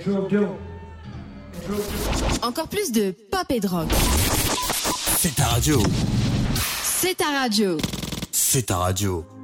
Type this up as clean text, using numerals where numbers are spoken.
Encore plus de pop et de rock. C'est ta radio. C'est ta radio. C'est ta radio.